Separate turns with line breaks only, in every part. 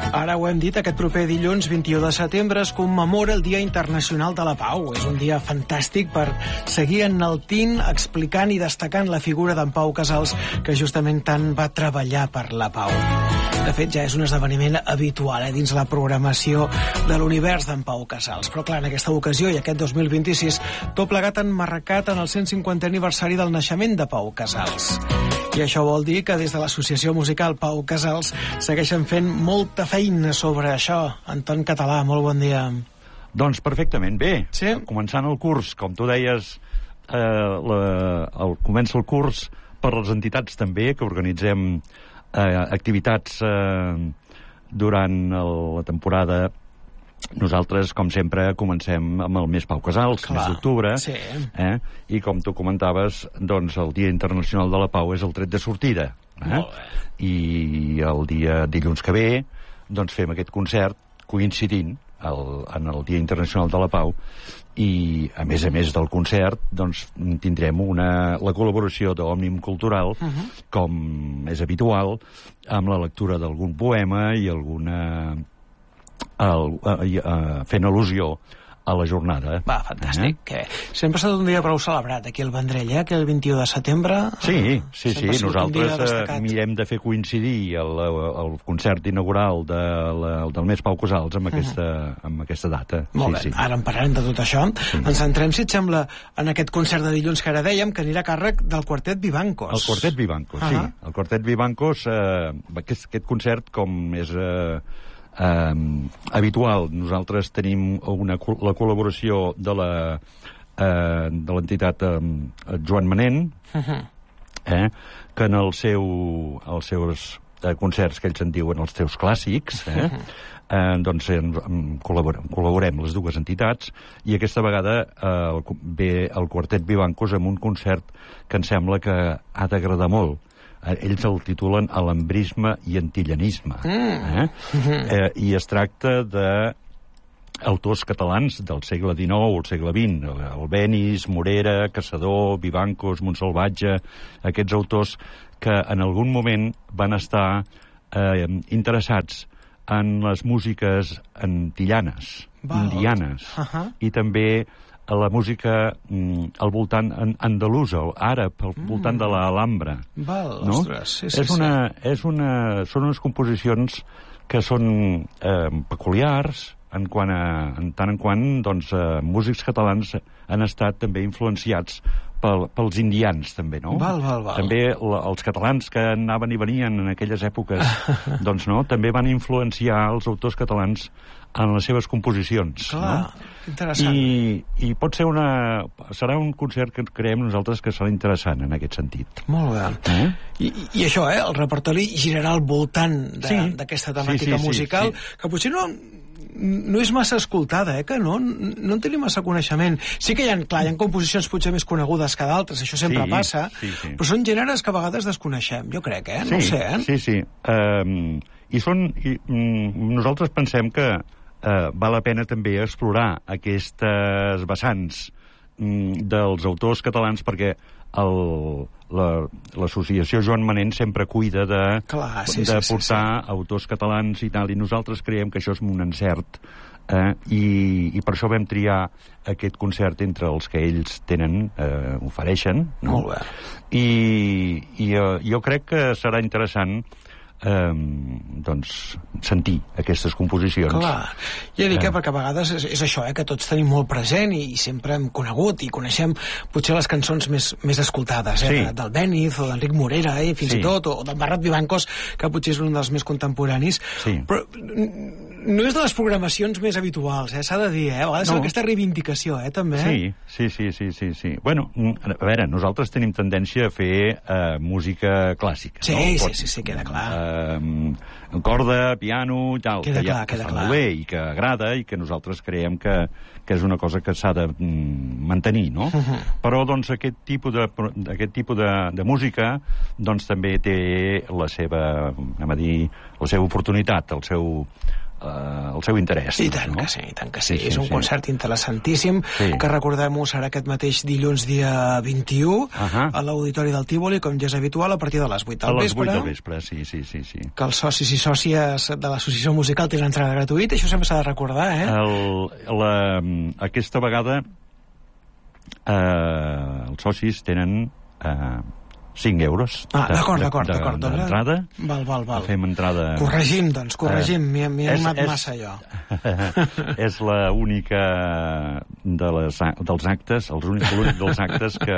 Ara ho hem dit, aquest proper dilluns 21 de setembre es commemora el Dia Internacional de la Pau. És un dia fantàstic per seguir enaltint, explicant i destacant la figura d'en Pau Casals, que justament tant va treballar per la pau. De fet, ja és un esdeveniment habitual dins la programació de l'univers d'en Pau Casals. Però clar, en aquesta ocasió i aquest 2026, tot plegat emmarcat en el 150è aniversari del naixement de Pau Casals. I això vol dir que des de l'associació musical Pau Casals segueixen fent molta feina sobre això. Anton Català, molt bon dia.
Doncs perfectament bé.
Sí?
Començant el curs, com tu deies, comença el curs per les entitats també, que organitzem activitats durant la temporada. Nosaltres, com sempre, comencem amb el mes Pau Casals, mes d'octubre,
sí.
I com tu comentaves, doncs el Dia Internacional de la Pau és el tret de sortida.
Molt bé.
I el dia dilluns que ve doncs fem aquest concert coincidint en el Dia Internacional de la Pau, i a més del concert doncs tindrem la col·laboració d'Òmnium Cultural, com és habitual, amb la lectura d'algun poema i alguna fent al·lusió a la jornada.
Va, fantàstic. Sempre ha estat un dia prou celebrat aquí al Vendrell, que el 21 de setembre...
Sí. Nosaltres mirem de fer coincidir el concert inaugural del mes Pau Casals amb aquesta data.
Molt bé, ara en parlarem de tot això. Ens centrem, si et sembla, en aquest concert de dilluns que ara dèiem, que anirà a càrrec del Quartet Vivancos.
El Quartet Vivancos, sí. El Quartet Vivancos, aquest concert, com és habitual, nosaltres tenim la col·laboració de l'entitat Joan Manent, que en els seus concerts, que ells en diuen els teus clàssics, doncs col·laborem les dues entitats, i aquesta vegada ve el Quartet Vivancos amb un concert que em sembla que ha d'agradar molt. Ells el titulen Alambrisme i Antillanisme. I es tracta d'autors catalans del segle XIX o el segle XX, Albéniz, Morera, Caçador, Vivancos, Montsalvatge, aquests autors que en algun moment van estar interessats en les músiques antillanes, indianes, i també a la música al voltant andalusa, àrab, al voltant de l'Alhambra.
Ostres, sí.
Són unes composicions que són peculiars, en tant en quant doncs, músics catalans han estat també influenciats pels indians, també, no?
Val.
També els catalans que anaven i venien en aquelles èpoques, doncs, no? També van influenciar els autors catalans en les seves composicions.
Clar, interessant.
I pot ser serà un concert que creiem nosaltres que serà interessant en aquest sentit.
Molt bé. I això, el repertori girarà al voltant d'aquesta temàtica musical, que potser no és massa escoltada, que no en tenim massa coneixement. Sí que hi ha composicions potser més conegudes que d'altres, això sempre passa, però són gèneres que a vegades desconeixem, jo crec, no ho sé,
Sí. Nosaltres pensem que val la pena també explorar aquestes vessants dels autors catalans, perquè l'associació Joan Manent sempre cuida de portar autors catalans i tal, i nosaltres creiem que això és un encert, i per això vam triar aquest concert entre els que ells ofereixen, no?
Molt bé.
I jo crec que serà interessant doncs sentir aquestes composicions.
Clar, ja dic perquè a vegades és això, que tots tenim molt present i sempre hem conegut i coneixem potser les cançons més escoltades, d'Albéniz o d'Enric Morera, fins i tot, o d'en Barret Vivancos, que potser és un dels més contemporanis, però no és de les programacions més habituals, s'ha de dir, a vegades aquesta reivindicació, també.
Sí. Bueno, a veure, nosaltres tenim tendència a fer música clàssica.
Sí, queda clar.
Corda, piano, tal,
queda clar.
Molt bé i que agrada i que nosaltres creiem que és una cosa que s'ha de mantenir, no? Però doncs aquest tipus de música doncs també té la seva oportunitat, el seu interès.
I tant que sí, i tant que sí. És un concert interessantíssim, que recordem-ho serà aquest mateix dilluns dia 21 a l'Auditori del Tívoli, com ja és habitual, a partir de les 8 del vespre.
A les 8 del vespre, sí.
Que els socis i sòcies de l'associació musical tenen entrada gratuïta, això sempre s'ha de recordar,
Aquesta vegada els socis tenen 5 euros
d'acord,
d'entrada.
Val.
Fem entrada...
Corregim, m'hi he animat massa jo.
És l'única dels actes, l'únic dels actes que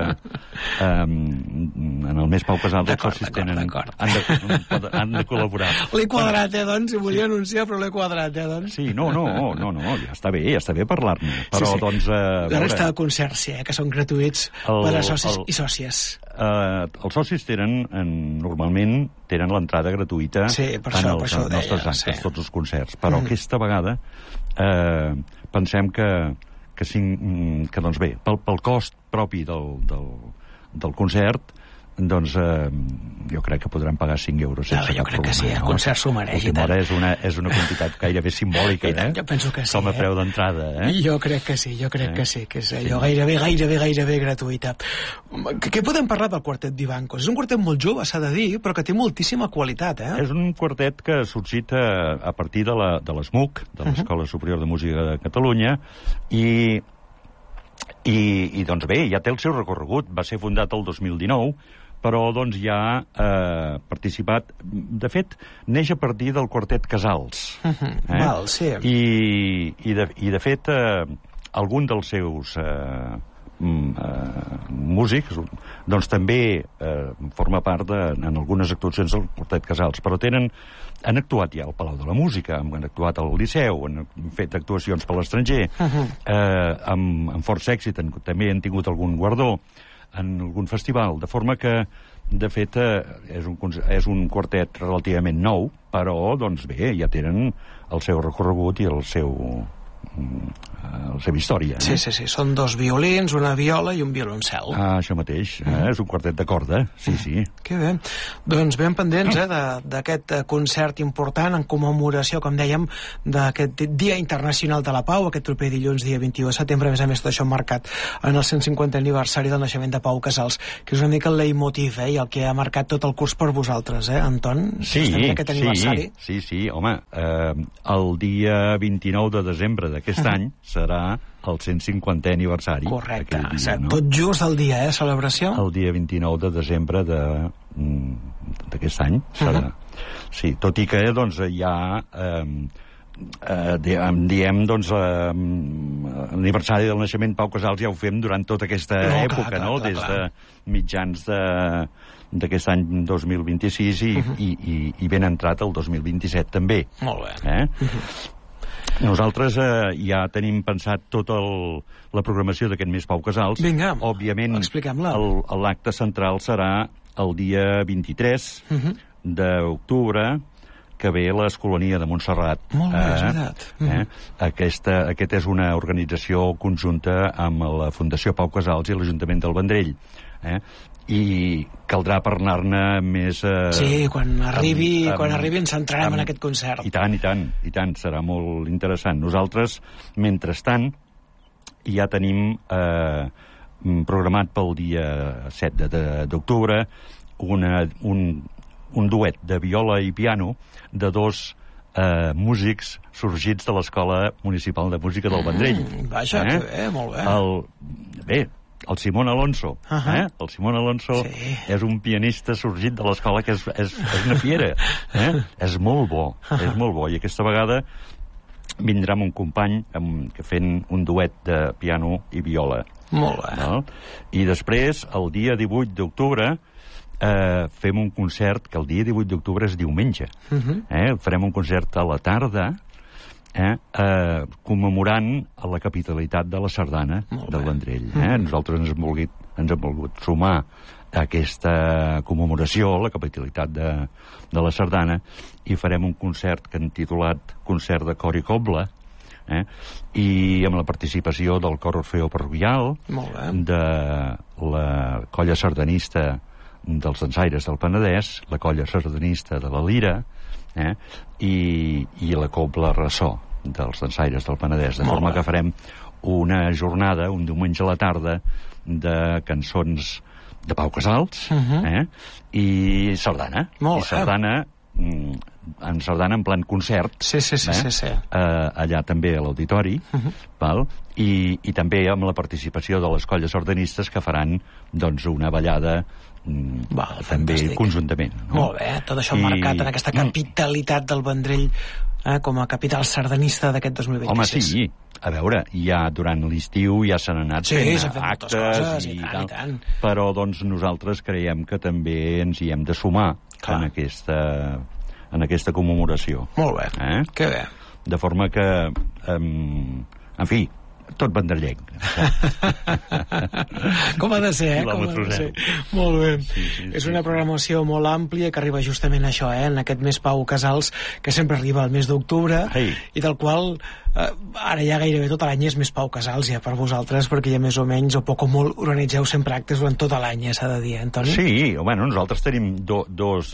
en el mes Pau Casals els socis han de col·laborar.
L'he quadrat, doncs, si volia anunciar, però l'he quadrat, doncs.
Sí, no, ja està bé parlar-ne, però doncs...
La resta de concerts, que són gratuïts per a socis i sòcies.
Els socis normalment tenen l'entrada gratuïta en els nostres actes, tots els concerts, però aquesta vegada pensem que doncs bé, pel cost propi del concert, doncs jo crec que podran pagar 5 euros sense
jo crec que sí, el concert s'ho mereix.
És una quantitat gairebé simbòlica,
jo penso que sí,
com a preu d'entrada.
Jo crec que sí, que és allò gairebé gratuïta. Què podem parlar del quartet d'Ivancos? És un quartet molt jove, s'ha de dir, però que té moltíssima qualitat,
És un quartet que ha sorgit a partir de l'ESMUC, de l'Escola Superior de Música de Catalunya, i doncs bé, ja té el seu recorregut. Va ser fundat el 2019, però doncs ja ha participat. De fet, neix a partir del quartet Casals.
Val, sí.
I de fet, algun dels seus músics doncs també forma part en algunes actuacions del quartet Casals, però han actuat ja al Palau de la Música, han actuat al Liceu, han fet actuacions per l'estranger, amb força èxit, també han tingut algun guardó en algun festival, de forma que, de fet, és un quartet relativament nou, però, doncs bé, ja tenen el seu recorregut i la seva història.
Sí, són 2 violins, una viola i un violoncel.
Això mateix, és un quartet de corda, sí.
Que bé. Doncs ben pendents d'aquest concert important en commemoració, com dèiem, d'aquest Dia Internacional de la Pau, aquest proper dilluns, dia 21 de setembre, a més tot això marcat en el 150 aniversari del naixement de Pau Casals, que és una mica el leitmotiv, i el que ha marcat tot el curs per vosaltres, Anton?
Sí,
aquest aniversari.
Sí, home, el dia 29 de desembre d'aquest any serà el 150è aniversari.
Correcte, tot just el dia, celebració?
El dia 29 de desembre d'aquest any serà. Sí, tot i que, doncs, ja diem, doncs, l'aniversari del naixement Pau Casals ja ho fem durant tota aquesta època, no? Des de mitjans d'aquest any 2026 i ben entrat el 2027 també.
Molt bé.
Nosaltres ja tenim pensat tota la programació d'aquest mes Pau Casals.
Vinga,
òbviament,
expliquem-la.
L'acte central serà el dia 23 d'octubre, que ve l'Escolania de Montserrat.
Molt bé, és veritat.
Aquesta és una organització conjunta amb la Fundació Pau Casals i l'Ajuntament del Vendrell. I caldrà parlar-ne més...
Sí, quan arribi ens centrarem en aquest concert.
I tant, serà molt interessant. Nosaltres, mentrestant, ja tenim programat pel dia 7 d'octubre un duet de viola i piano de 2 músics sorgits de l'Escola Municipal de Música del Vendrell.
Vaja, que bé, molt bé.
El Simón Alonso. El Simón Alonso és un pianista sorgit de l'escola que és una fiera. És molt bo, i aquesta vegada vindrà amb un company que fent un duet de piano i viola.
Molt bé.
I després, el dia 18 d'octubre, fem un concert, que el dia 18 d'octubre és diumenge. Farem un concert a la tarda, commemorant la capitalitat de la sardana del Vendrell. Nosaltres ens hem volgut sumar a aquesta commemoració, la capitalitat de la sardana, i farem un concert que hem titulat Concert de Cor i Cobla, i amb la participació del Cor Orfeo Parroquial, de la colla sardanista dels Dansaires del Penedès, la colla sardanista de la Lira i la Cobla Ressò dels dansaires del Penedès, de forma que farem una jornada, un diumenge a la tarda, de cançons de Pau Casals i sardana. I sardana, en plan concert. Allà també a l'auditori, i també amb la participació de les colles sardanistes que faran una ballada també conjuntament.
Molt bé, tot això marcat en aquesta capitalitat del Vendrell com a capital sardanista d'aquest 2026.
Home, sí. A veure, ja durant l'estiu ja s'han anat fent actes i tal. Però nosaltres creiem que també ens hi hem de sumar en aquesta commemoració.
Molt bé, que bé.
De forma que, en fi, tot vendrellenc.
Com ha de ser, Molt bé. És una programació molt àmplia que arriba justament a això, en aquest mes Pau Casals, que sempre arriba al mes d'octubre, i del qual ara ja gairebé tot l'any és més Pau Casals ja per vosaltres, perquè ja més o menys o poc o molt organitzeu sempre actes durant tot l'any, s'ha de dir, Antoni?
Sí, bueno, nosaltres tenim dos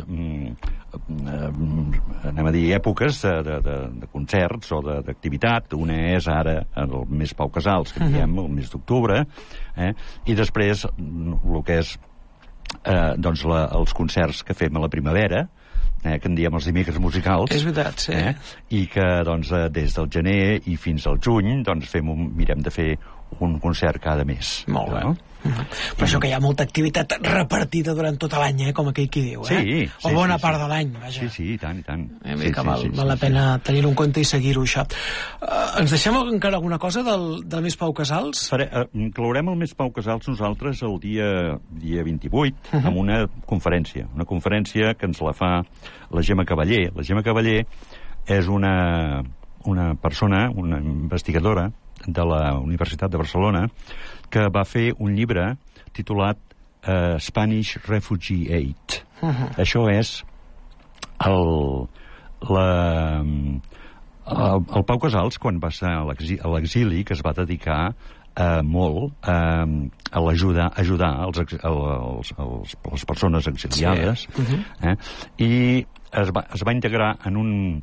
anem a dir èpoques de concerts o d'activitat. Una és ara el mes Pau Casals, que diem el mes d'octubre, i després el que és els concerts que fem a la primavera, que en diem els dimecres musicals.
És veritat, sí.
I que des del gener i fins al juny mirem de fer un concert cada mes.
Molt bé. Però això que hi ha molta activitat repartida durant tot l'any, com aquell qui diu, o bona part de l'any, vaja.
Sí, i tant.
Val la pena tenir-ho en compte i seguir-ho, això. Ens deixem encara alguna cosa del mes Pau Casals?
Inclourem el mes Pau Casals nosaltres el dia 28 amb una conferència que ens la fa la Gemma Cavaller. La Gemma Cavaller és una persona, una investigadora de la Universitat de Barcelona, que va fer un llibre titulat Spanish Refugee Aid. Això és el Pau Casals, quan va estar a l'exili, que es va dedicar molt a ajudar les persones exiliades, i es va integrar en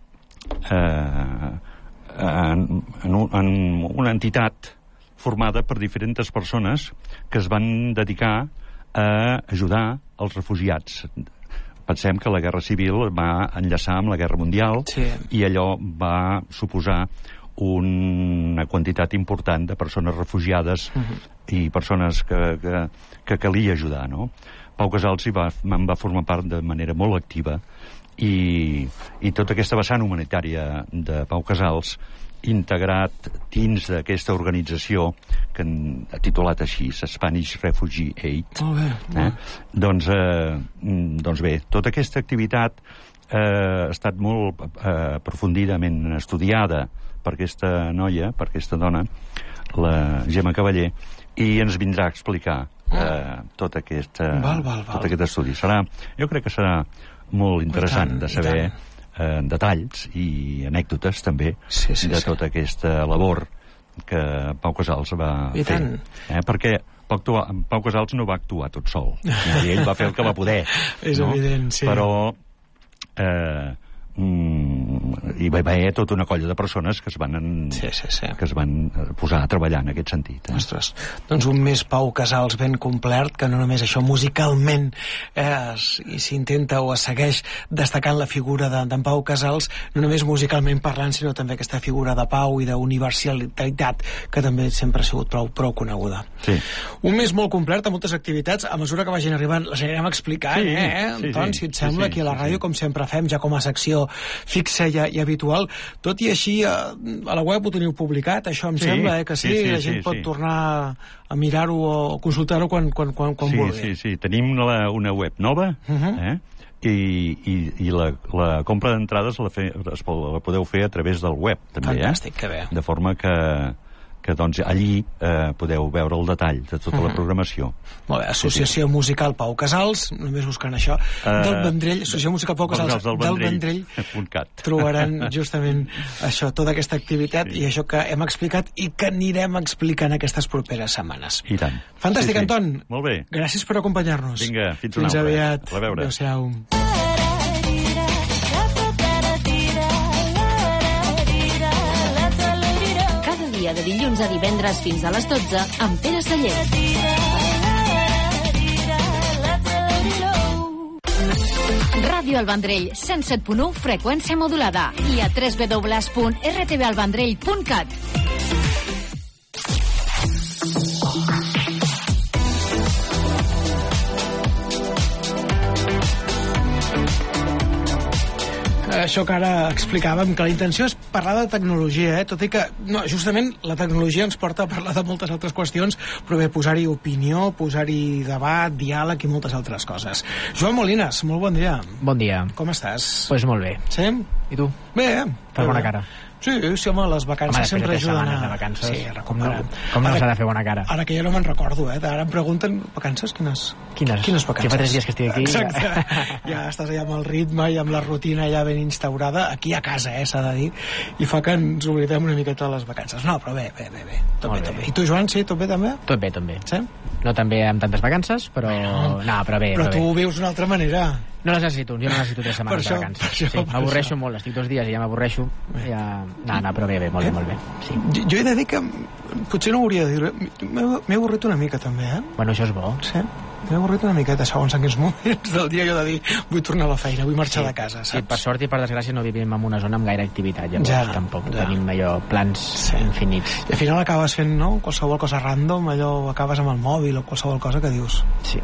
una entitat formada per diferents persones que es van dedicar a ajudar els refugiats. Pensem que la Guerra Civil va enllaçar amb la Guerra Mundial i allò va suposar una quantitat important de persones refugiades i persones que calia ajudar, no? Pau Casals en va formar part de manera molt activa i tota aquesta vessant humanitària de Pau Casals integrat dins d'aquesta organització que ha titulat així, Spanish Refugee Aid. Doncs bé, tota aquesta activitat ha estat molt aprofundidament estudiada per aquesta noia, per aquesta dona, la Gemma Cavaller, i ens vindrà a explicar tot aquest estudi. Jo crec que serà molt interessant de saber detalls i anècdotes també de tota aquesta labor que Pau Casals va fer. Perquè Pau Casals no va actuar tot sol. Ell va fer el que va poder.
És evident, sí.
Però hi va haver tota una colla de persones que es van posar a treballar en aquest sentit.
Ostres, doncs un mes Pau Casals ben complert, que no només això musicalment s'intenta o es segueix destacant la figura d'en Pau Casals, no només musicalment parlant, sinó també aquesta figura de pau i d'universalitat que també sempre ha sigut prou coneguda. Un mes molt complet, amb moltes activitats. A mesura que vagin arribant les anirem explicant, Anton, si et sembla, aquí a la ràdio, com sempre fem, ja com a secció fixa i habitual. Tot i així, a la web ho teniu publicat, això em sembla, que sí, la gent pot tornar a mirar-ho o consultar-ho quan vulgui.
Sí, tenim una web nova, i la compra d'entrades la podeu fer a través del web, també.
Fantàstic, que bé.
De forma que allí podeu veure el detall de tota la programació.
Molt bé, Associació Musical Pau Casals, només buscant això, del Vendrell, Associació Musical Pau Casals del Vendrell, trobaran justament això, tota aquesta activitat i això que hem explicat i que anirem explicant aquestes properes setmanes.
I tant.
Fantàstic, Anton.
Molt bé.
Gràcies per acompanyar-nos.
Vinga, fins una altra.
Aviat.
A veure.
Adéu-siau.
de dilluns a divendres fins a les 12 amb Pere Sallent. Ràdio El Vendrell, 107.1, freqüència modulada, i a www.rtvalvendrell.cat.
Això que ara explicàvem, que la intenció és parlar de tecnologia, tot i que justament la tecnologia ens porta a parlar de moltes altres qüestions, però bé, posar-hi opinió, posar-hi debat, diàleg i moltes altres coses. Joan Molines, molt bon dia.
Bon dia.
Com estàs?
Pues molt bé.
Sí?
I tu?
Bé.
Fas bona cara.
Sí, home, les vacances sempre ajuden a...
de vacances.
Sí, a recuperar.
Com no s'ha de fer bona cara?
Ara que jo no me'n recordo, Ara em pregunten, vacances? Quines vacances?
Que fa 3 dies que estic aquí.
Exacte. Ja estàs allà amb el ritme i amb la rutina ja ben instaurada, aquí a casa, s'ha de dir, i fa que ens oblidem una miqueta de les vacances. No, però bé. Tot bé. I tu, Joan, sí? Tot bé, també?
Tot bé, també.
Sí?
No tan bé amb tantes vacances, però... però bé.
Però tu ho vius d'una altra manera.
No les necessito, jo no necessito 3 setmanes de vacances. Sí, m'avorreixo molt, estic 2 dies i ja m'avorreixo. Però bé, molt bé. Sí.
Jo he de dir que potser no ho hauria de dir. M'he avorrit una mica, també,
Bueno, això és bo.
Sí, m'he avorrit una miqueta, segons en quins moments del dia jo de dir, vull tornar a la feina, vull marxar de casa, saps?
Sí, per sort i per desgràcia no vivim en una zona amb gaire activitat, llavors tampoc tenim allò plans infinits.
I al final acabes fent, qualsevol cosa random, allò acabes amb el mòbil o qualsevol cosa que dius.
Sí,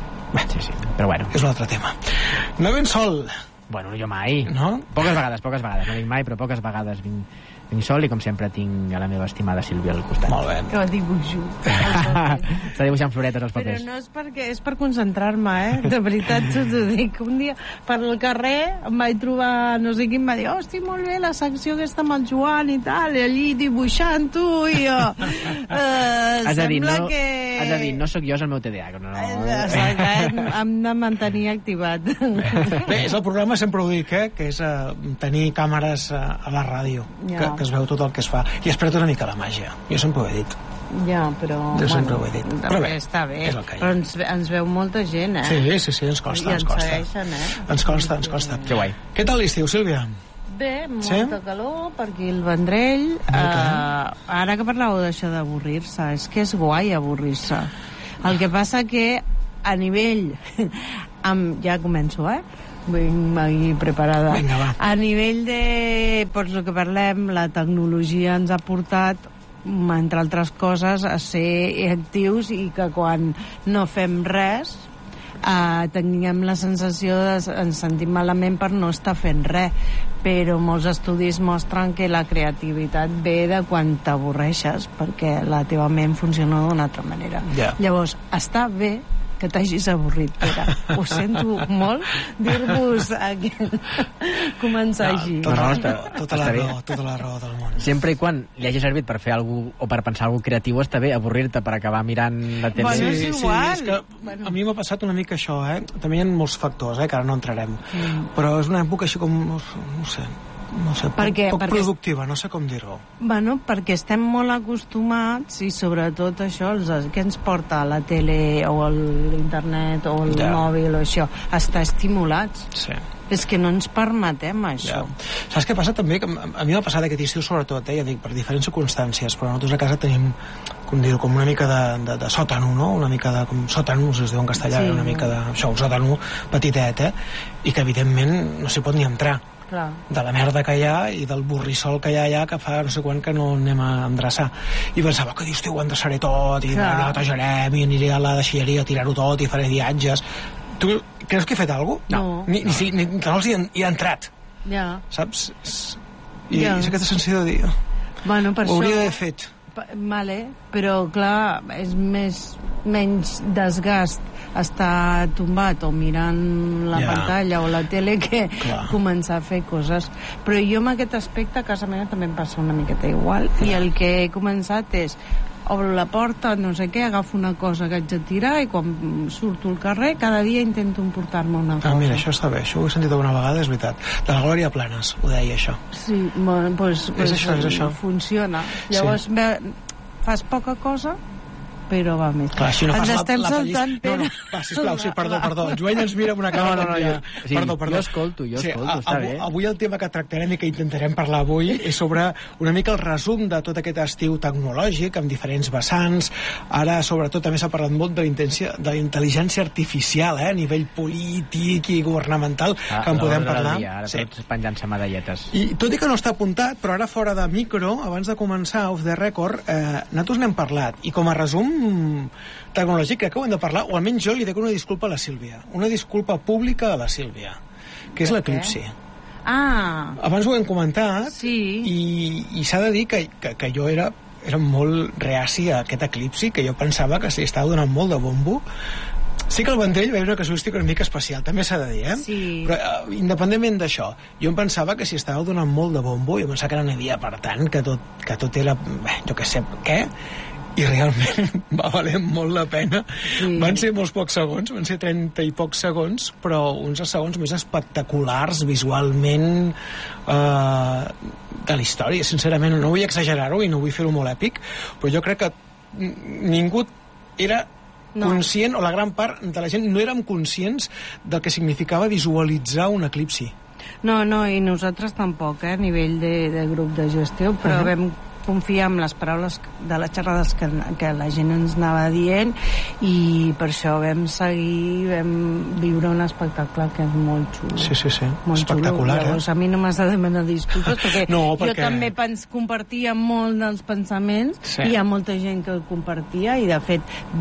però bueno.
És un altre tema. No ben sol.
Bueno, jo mai.
No?
Poques vegades. No dic mai, però poques vegades vinc sol i com sempre tinc a la meva estimada Sílvia al costat.
Molt bé.
Que dibuixo.
Està dibuixant floretes als papers.
Però no és perquè és per concentrar-me, De veritat t'ho dic. Un dia per al carrer em vaig trobar, no sé qui em va dir, hosti, molt bé la secció aquesta amb el Joan i tal, i allí dibuixant-ho, i jo...
Has de dir,
no
sóc jo, és el meu TDA. No.
Exacte, hem de mantenir activat.
Bé, és el programa, sempre ho dic, que és tenir càmeres a la ràdio, que es veu tot el que es fa, i es perd una mica la màgia. Jo sempre ho he dit.
Ja, però...
Jo sempre ho he dit. Però bé,
està bé.
Però
ens veu molta gent,
Sí, ens costa.
I ens segueixen,
Ens costa.
Que guai.
Què tal l'estiu, Sílvia?
Bé, molta calor per aquí al Vendrell. Ara que parlàveu d'això d'avorrir-se, és que és guai avorrir-se. El que passa que a nivell... ja començo, vinc aquí preparada.
Vinga, va.
A nivell de... Doncs el que parlem, la tecnologia ens ha portat, entre altres coses, a ser actius i que quan no fem res tinguem la sensació de ens sentim malament per no estar fent res, però molts estudis mostren que la creativitat ve de quan t'avorreixes, perquè la teva ment funciona d'una altra manera. Llavors, està bé que t'hagis avorrit, Pere. Ho sento molt dir-vos començar així.
Tota la raó del món.
Sempre i quan li hagi servit per fer alguna o per pensar alguna creatiu, està bé avorrir-te per acabar mirant la tele.
Bueno, és igual.
És que a mi m'ha passat una mica això, També hi ha molts factors, que ara no entrarem. Però és una època així com, no sé, poc productiva, no sé com dir-ho.
Bueno, perquè estem molt acostumats i sobretot això, què ens porta a la tele o l'internet o el mòbil o això, estar estimulats.
Sí.
És que no ens permetem això.
Saps què passa també? Que a mi m'ha passat aquest estiu sobretot, ja dic, per diferents circumstàncies, però nosaltres a casa tenim, com dir-ho, com una mica de sòtano, no? Una mica de, com sòtanos es diu en castellà, una mica de, això, un sòtano petitet, i que evidentment no s'hi pot ni entrar. De la merda que hi ha i del borrissol que hi ha allà, que fa no sé quan que no anem a endreçar. I pensava que dius, ho endreçaré tot i netejarem i aniré a la deixalleria a tirar-ho tot i faré viatges. Tu creus que he fet alguna cosa?
No.
Ni tan sols hi he entrat. Saps? I és aquesta sensació de dir,
bueno, per
ho hauria
això...
d'haver fet.
Vale, però clar, és menys desgast estar tombat o mirant la pantalla o la tele que començar a fer coses. Però jo en aquest aspecte a casa meva també em passa una miqueta igual, i el que he començat és obro la porta, no sé què, agafo una cosa que haig de tirar i quan surto al carrer cada dia intento emportar-me una cosa.
Mira, això està bé, això ho he sentit alguna vegada, és veritat. De la Glòria Planes ho deia, això.
Sí, bueno, doncs
és això.
Funciona. Llavors fas poca cosa, però va més.
Clar, si no
ens
fas
estem
la
saltant, Pere.
No, va, sisplau, sí, perdó. El Joan ens mira amb una cara...
Perdó. Jo escolto, està bé.
Avui el tema que tractarem i que intentarem parlar avui és sobre una mica el resum de tot aquest estiu tecnològic, amb diferents vessants. Ara, sobretot, també s'ha parlat molt de la intel·ligència artificial, a nivell polític i governamental, que en podem parlar.
Ara tots penjant-se medalletes.
I tot i que no està apuntat, però ara fora de micro, abans de començar, off the record, nosaltres n'hem parlat. I com a resum tecnològic crec que ho hem de parlar, o almenys jo li dec una disculpa a la Sílvia. Una disculpa pública a la Sílvia, que és l'eclipsi. Abans ho hem comentat, i s'ha de dir que jo era molt reaci a aquest eclipsi, que jo pensava que s'hi estava donant molt de bombo. Sí que el Vendrell va una casuística una mica especial, també s'ha de dir,
Sí.
Però independentment d'això, jo em pensava que s'hi estava donant molt de bombo, jo pensava que no n'hi havia per tant, que tot era, jo què sé, què? I realment va valer molt la pena. Van ser molts pocs segons, van ser 30 i pocs segons, però uns dels segons més espectaculars visualment de la història, sincerament. No vull exagerar-ho i no vull fer-ho molt èpic, però jo crec que ningú era conscient, o la gran part de la gent no érem conscients del que significava visualitzar un eclipsi.
No, i nosaltres tampoc, a nivell de grup de gestió, però vam confiar en les paraules de les xerrades que la gent ens anava dient, i per això vam seguir, vam viure un espectacle que és molt xulo.
Sí.
Molt
espectacular,
xulo. Llavors, a mi no m'has de demanar disculpes, perquè
jo
també compartia molt dels pensaments, i hi ha molta gent que el compartia, i de fet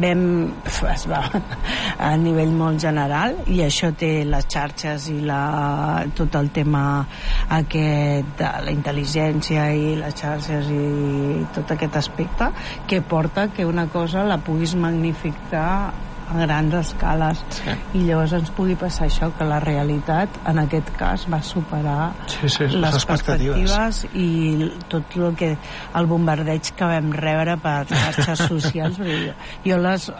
es va a nivell molt general, i això té les xarxes i tot el tema aquest de la intel·ligència i les xarxes i tot aquest aspecte que porta que una cosa la puguis magnificar a grans escales, i llavors ens pugui passar això, que la realitat en aquest cas va superar les expectatives i tot el bombardeig que vam rebre per xarxes socials. Jo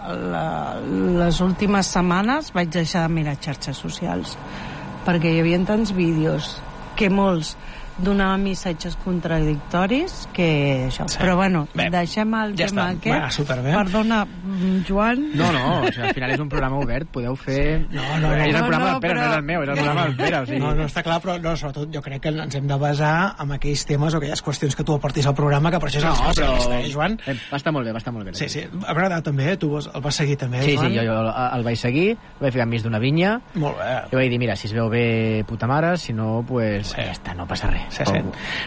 les últimes setmanes vaig deixar de mirar xarxes socials perquè hi havia tants vídeos que molts donaven missatges contradictoris que això. Però bueno, deixem el tema aquest. Perdona, Joan.
No, al final és un programa obert, podeu fer...
No.
És el programa del Pere, no és el meu, és el programa del Pere.
No, està clar, però sobretot jo crec que ens hem de basar en aquells temes o aquelles qüestions que tu aportis al programa, que per això és especialista, Joan?
Va estar molt bé.
Sí, a veure, també, tu el vas seguir també,
Joan? Sí, jo el vaig seguir, el vaig ficar enmig d'una vinya.
Molt bé.
I vaig dir, mira, si es veu bé, puta mare, si no, pues ja està, no passa res.
Sí.